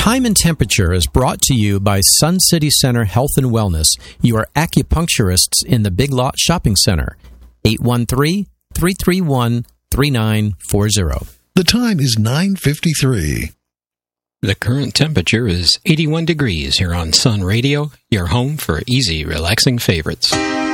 Time and Temperature is brought to you by Sun City Center Health and Wellness, your acupuncturists in the Big Lot Shopping Center. 813-331-3940. The time is 9:53. The current temperature is 81 degrees here on Sun Radio, your home for easy, relaxing favorites.